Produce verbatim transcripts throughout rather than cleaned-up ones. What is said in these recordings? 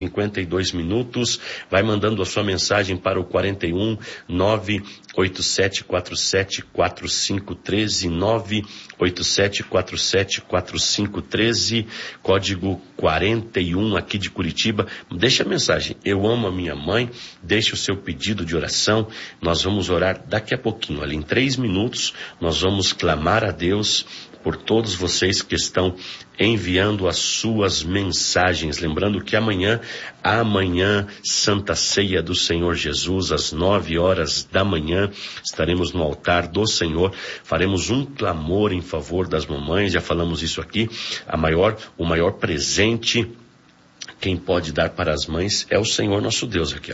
cinquenta e dois minutos, vai mandando a sua mensagem para o quarenta e um, nove oito sete quatro sete quatro cinco um três, nove oito sete quatro sete quatro cinco um três, código quarenta e um aqui de Curitiba. Deixa a mensagem, eu amo a minha mãe, deixe o seu pedido de oração, nós vamos orar daqui a pouquinho, ali em três minutos, nós vamos clamar a Deus por todos vocês que estão enviando as suas mensagens. Lembrando que amanhã, amanhã, Santa Ceia do Senhor Jesus, às nove horas da manhã, estaremos no altar do Senhor, faremos um clamor em favor das mamães, já falamos isso aqui, a maior, o maior presente, quem pode dar para as mães é o Senhor nosso Deus, Raquel.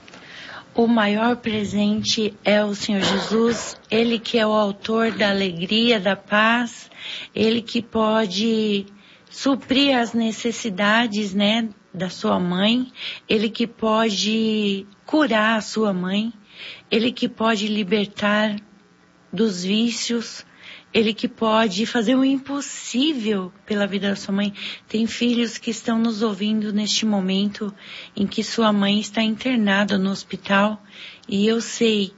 O maior presente é o Senhor Jesus, Ele que é o autor da alegria, da paz, Ele que pode suprir as necessidades, né, da sua mãe, Ele que pode curar a sua mãe, Ele que pode libertar dos vícios, Ele que pode fazer o impossível pela vida da sua mãe. Tem filhos que estão nos ouvindo neste momento em que sua mãe está internada no hospital. E eu sei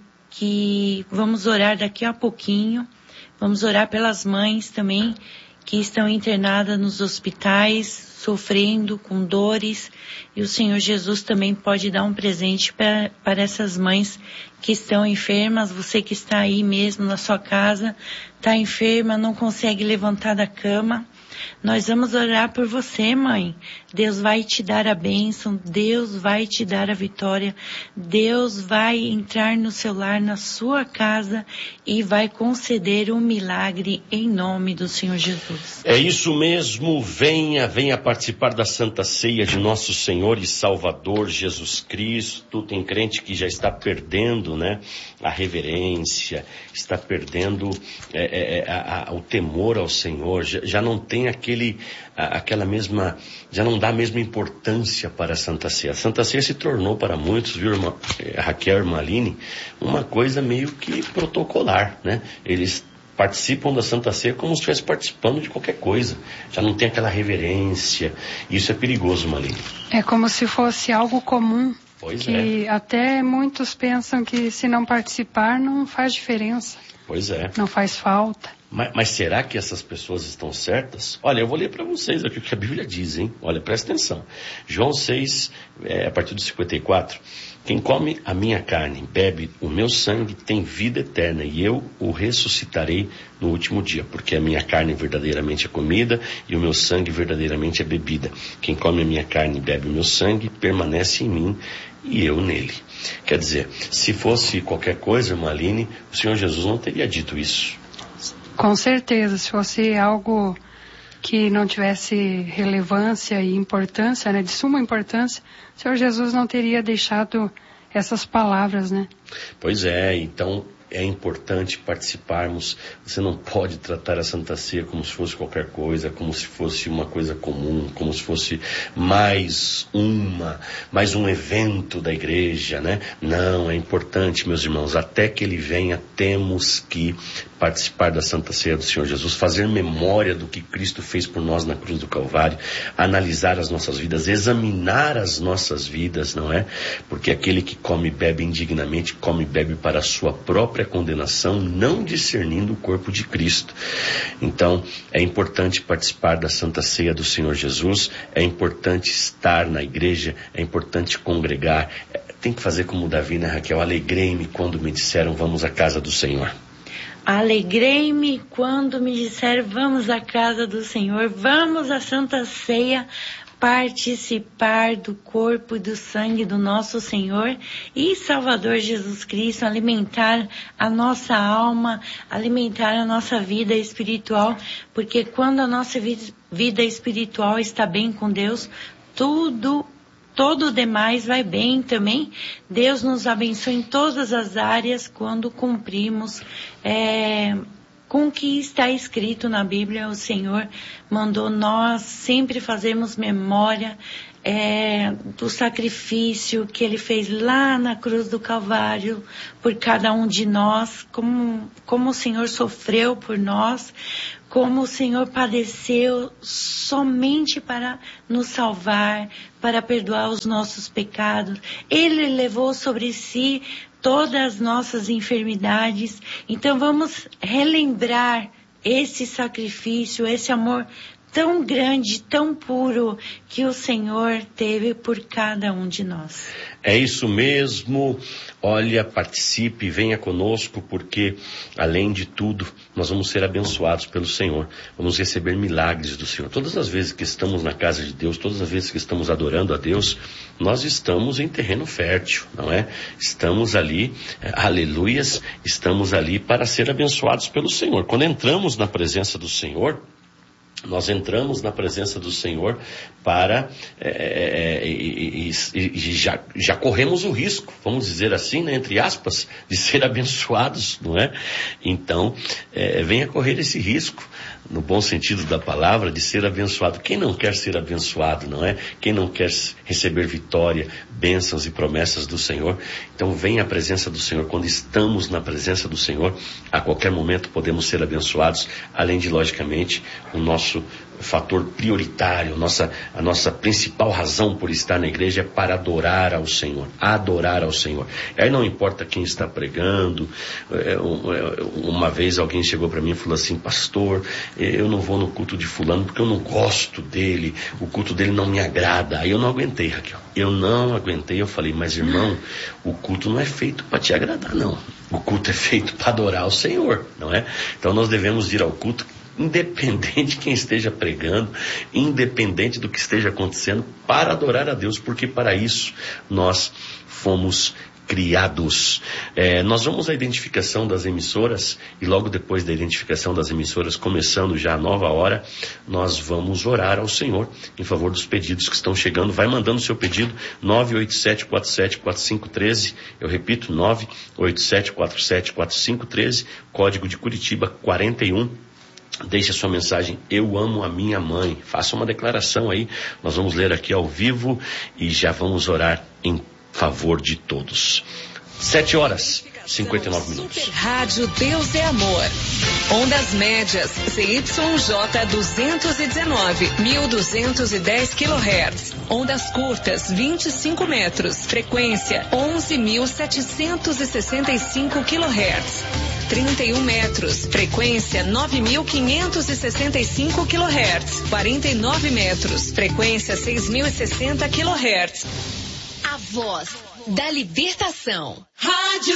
que vamos orar daqui a pouquinho. Vamos orar pelas mães também que estão internadas nos hospitais, sofrendo com dores. E o Senhor Jesus também pode dar um presente para, para essas mães que estão enfermas. Você que está aí mesmo na sua casa, está enferma, não consegue levantar da cama. Nós vamos orar por você, mãe. Deus vai te dar a bênção, Deus vai te dar a vitória, Deus vai entrar no seu lar, na sua casa e vai conceder um milagre em nome do Senhor Jesus. É isso mesmo, venha, venha participar da Santa Ceia de nosso Senhor e Salvador Jesus Cristo. Tem crente que já está perdendo, né, a reverência, está perdendo é, é, a, a, o temor ao Senhor, já, já não tem aquele, a, aquela mesma, já não dá a mesma importância para a Santa Ceia. A Santa Ceia se tornou para muitos, viu, irmã, Raquel e irmã Aline, uma coisa meio que protocolar, né? Eles participam da Santa Ceia como se estivesse participando de qualquer coisa. Já não tem aquela reverência. Isso é perigoso, Aline. É como se fosse algo comum. Pois que é. Até muitos pensam que se não participar não faz diferença. Pois é. Não faz falta. Mas, mas será que essas pessoas estão certas? Olha, eu vou ler para vocês aqui o que a Bíblia diz, hein? Olha, presta atenção. João seis, é, a partir do cinquenta e quatro. Quem come a minha carne, bebe o meu sangue, tem vida eterna, e eu o ressuscitarei no último dia, porque a minha carne verdadeiramente é comida e o meu sangue verdadeiramente é bebida. Quem come a minha carne e bebe o meu sangue, permanece em mim e eu nele. Quer dizer, se fosse qualquer coisa, irmã Aline, o Senhor Jesus não teria dito isso. Com certeza, se fosse algo que não tivesse relevância e importância, né, de suma importância, o Senhor Jesus não teria deixado essas palavras, né? Pois é, então é importante participarmos. Você não pode tratar a Santa Ceia como se fosse qualquer coisa, como se fosse uma coisa comum, como se fosse mais uma, mais um evento da igreja, né? Não, é importante, meus irmãos, até que ele venha, temos que participar da Santa Ceia do Senhor Jesus, fazer memória do que Cristo fez por nós na cruz do Calvário, analisar as nossas vidas, examinar as nossas vidas, não é? Porque aquele que come e bebe indignamente, come e bebe para a sua própria condenação, não discernindo o corpo de Cristo. Então, é importante participar da Santa Ceia do Senhor Jesus, é importante estar na igreja, é importante congregar, tem que fazer como Davi, né, Raquel? Alegrei-me quando me disseram, vamos à casa do Senhor. Alegrei-me quando me disseram, vamos à casa do Senhor, vamos à Santa Ceia, participar do corpo e do sangue do nosso Senhor e Salvador Jesus Cristo, alimentar a nossa alma, alimentar a nossa vida espiritual, porque quando a nossa vida espiritual está bem com Deus, tudo Todo o demais vai bem também. Deus nos abençoa em todas as áreas quando cumprimos é, com o que está escrito na Bíblia. O Senhor mandou nós sempre fazermos memória é, do sacrifício que Ele fez lá na cruz do Calvário por cada um de nós, como, como o Senhor sofreu por nós, como o Senhor padeceu somente para nos salvar, para perdoar os nossos pecados. Ele levou sobre si todas as nossas enfermidades. Então vamos relembrar esse sacrifício, esse amor tão grande, tão puro que o Senhor teve por cada um de nós. É isso mesmo. Olha, participe, venha conosco, porque além de tudo, nós vamos ser abençoados pelo Senhor. Vamos receber milagres do Senhor. Todas as vezes que estamos na casa de Deus, todas as vezes que estamos adorando a Deus, nós estamos em terreno fértil, não é? Estamos ali, aleluias, estamos ali para ser abençoados pelo Senhor. Quando entramos na presença do Senhor, nós entramos na presença do Senhor para, é, e, e, e já, já corremos o risco, vamos dizer assim, né, entre aspas, de ser abençoados, não é? Então, é, venha correr esse risco, no bom sentido da palavra, de ser abençoado. Quem não quer ser abençoado, não é? Quem não quer receber vitória, bênçãos e promessas do Senhor? Então, venha à presença do Senhor. Quando estamos na presença do Senhor, a qualquer momento podemos ser abençoados, além de, logicamente, o nosso fator prioritário, nossa, a nossa principal razão por estar na igreja é para adorar ao Senhor, adorar ao Senhor. Aí não importa quem está pregando. Uma vez alguém chegou para mim e falou assim: pastor, eu não vou no culto de fulano porque eu não gosto dele, o culto dele não me agrada. Aí eu não aguentei, Raquel, eu não aguentei, eu falei: mas irmão, o culto não é feito para te agradar, não. O culto é feito para adorar ao Senhor, não é? Então nós devemos ir ao culto independente de quem esteja pregando, independente do que esteja acontecendo, para adorar a Deus, porque para isso nós fomos criados. É, nós vamos à identificação das emissoras, e logo depois da identificação das emissoras, começando já a nova hora, nós vamos orar ao Senhor em favor dos pedidos que estão chegando. Vai mandando o seu pedido, nove oito sete quatro sete quatro cinco um três, eu repito, nove oito sete quatro sete quatro cinco um três, código de Curitiba quarenta e um. Deixe a sua mensagem: eu amo a minha mãe. Faça uma declaração aí, nós vamos ler aqui ao vivo e já vamos orar em favor de todos. Sete horas, cinquenta e nove minutos. Super Rádio Deus é Amor. Ondas médias, C Y J duzentos e dezenove, mil duzentos e dez quilohertz. Ondas curtas, vinte e cinco metros. Frequência, onze mil setecentos e sessenta e cinco quilohertz. trinta e um metros. Frequência, nove mil quinhentos e sessenta e cinco quilohertz. quarenta e nove metros. Frequência, seis mil e sessenta quilohertz. A voz da libertação. Rádio